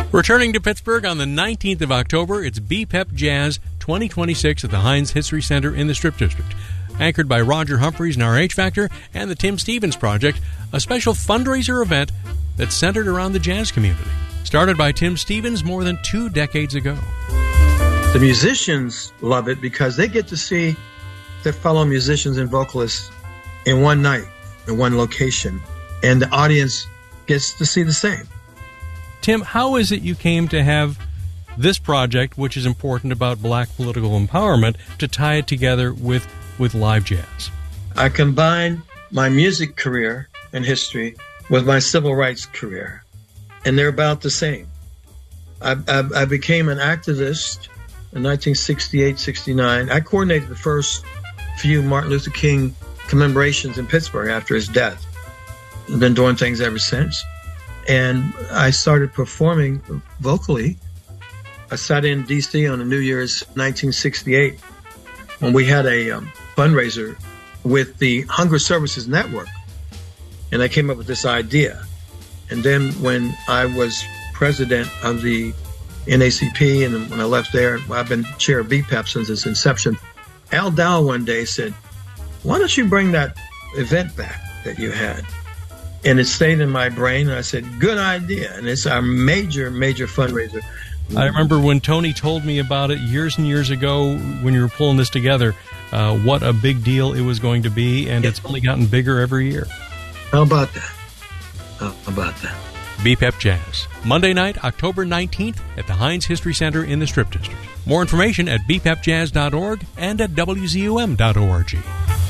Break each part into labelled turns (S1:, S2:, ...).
S1: Returning to Pittsburgh on the 19th of October, it's BPEP Jazz 2026 at the Heinz History Center in the Strip District. Anchored by Roger Humphreys and RH Factor and the Tim Stevens Project, a special fundraiser event that's centered around the jazz community. Started by Tim Stevens more than 2 decades ago.
S2: The musicians love it because they get to see their fellow musicians and vocalists in one night, in one location, and the audience gets to see the same.
S1: Tim, how is it you came to have this project, which is important about black political empowerment, to tie it together with live jazz?
S2: I combined my music career and history with my civil rights career, and they're about the same. I became an activist in 1968-69. I coordinated the first few Martin Luther King commemorations in Pittsburgh after his death. I've been doing things ever since. And I started performing vocally. I sat in D.C. on New Year's 1968 when we had a fundraiser with the Hunger Services Network. And I came up with this idea. And then when I was president of the NACP, and when I left there, I've been chair of BPEP since its inception. Al Dow one day said, "Why don't you bring that event back that you had?" And it stayed in my brain, and I said, good idea. And it's our major, major fundraiser.
S1: I remember when Tony told me about it years and years ago when you were pulling this together, what a big deal it was going to be, and It's only gotten bigger every year.
S2: How about that? How about that?
S1: BPEP Jazz, Monday night, October 19th at the Heinz History Center in the Strip District. More information at bpepjazz.org and at wzum.org.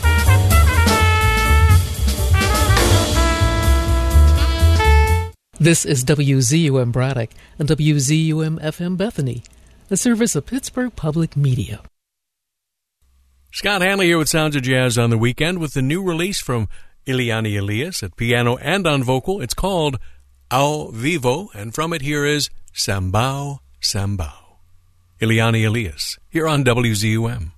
S3: This is WZUM Braddock and WZUM FM Bethany, a service of Pittsburgh Public Media.
S1: Scott Hanley here with Sounds of Jazz on the weekend with the new release from Eliane Elias at piano and on vocal. It's called Ao Vivo, and from it here is Sambao Sambao. Eliane Elias, here on WZUM.